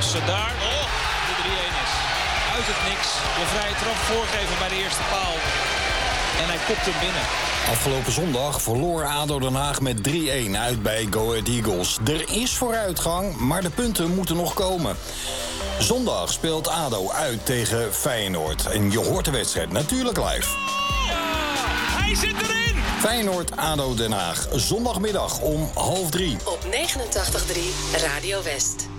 Als daar de 3-1 is. Uit het niks. De vrije trap voorgeven bij de eerste paal. En hij kopt hem binnen. Afgelopen zondag verloor ADO Den Haag met 3-1 uit bij Go Ahead Eagles. Er is vooruitgang, maar de punten moeten nog komen. Zondag speelt ADO uit tegen Feyenoord. En je hoort de wedstrijd natuurlijk live. Ja, hij zit erin! Feyenoord-ADO Den Haag, zondagmiddag om 14:30. Op 89.3 Radio West.